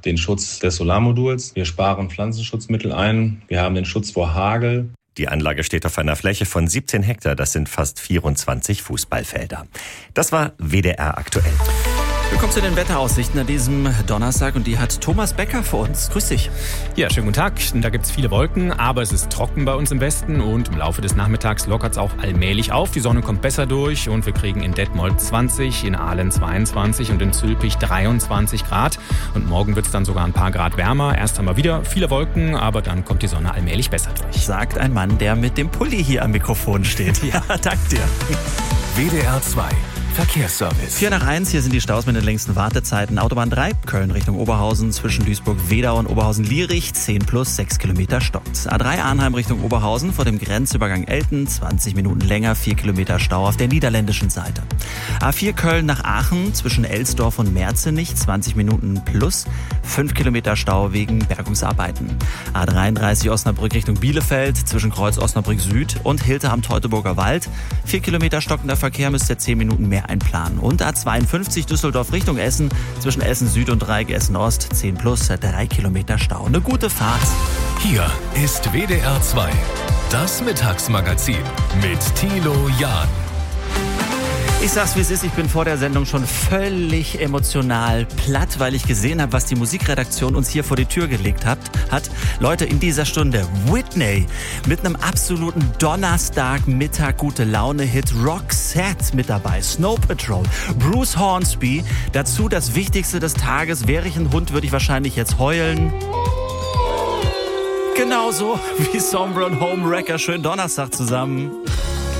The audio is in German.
den Schutz des Solarmoduls. Wir sparen Pflanzenschutzmittel ein. Wir haben den Schutz vor Hagel. Die Anlage steht auf einer Fläche von 17 Hektar. Das sind fast 24 Fußballfelder. Das war WDR aktuell. Willkommen zu den Wetteraussichten an diesem Donnerstag und die hat Thomas Becker für uns. Grüß dich. Ja, schönen guten Tag. Da gibt es viele Wolken, aber es ist trocken bei uns im Westen und im Laufe des Nachmittags lockert es auch allmählich auf. Die Sonne kommt besser durch und wir kriegen in Detmold 20, in Aalen 22 und in Zülpich 23 Grad. Und morgen wird es dann sogar ein paar Grad wärmer. Erst haben wir wieder viele Wolken, aber dann kommt die Sonne allmählich besser durch. Sagt ein Mann, der mit dem Pulli hier am Mikrofon steht. Ja, dank dir. WDR 2 Verkehrsservice. 4:01, hier sind die Staus mit den längsten Wartezeiten. Autobahn 3, Köln Richtung Oberhausen, zwischen Duisburg-Wedau und Oberhausen-Lierich, 10 plus 6 Kilometer stockt. A3 Arnheim Richtung Oberhausen, vor dem Grenzübergang Elten, 20 Minuten länger, 4 Kilometer Stau auf der niederländischen Seite. A4 Köln nach Aachen, zwischen Elsdorf und Merzenich, 20 Minuten plus, 5 Kilometer Stau wegen Bergungsarbeiten. A33 Osnabrück Richtung Bielefeld, zwischen Kreuz Osnabrück Süd und Hilter am Teutoburger Wald, 4 Kilometer stockender Verkehr, müsst ihr 10 Minuten mehr einplanen. Und A52 Düsseldorf Richtung Essen, zwischen Essen Süd und Dreieck Essen Ost, 10 plus, 3 Kilometer Stau. Eine gute Fahrt. Hier ist WDR 2, das Mittagsmagazin mit Thilo Jahn. Ich sag's wie es ist, ich bin vor der Sendung schon völlig emotional platt, weil ich gesehen habe, was die Musikredaktion uns hier vor die Tür gelegt hat. Leute, in dieser Stunde Whitney mit einem absoluten Donnerstagmittag gute Laune-Hit, Roxette mit dabei, Snow Patrol, Bruce Hornsby, dazu das Wichtigste des Tages, wäre ich ein Hund, würde ich wahrscheinlich jetzt heulen. Genauso wie Sombra und Homewrecker, schönen Donnerstag zusammen.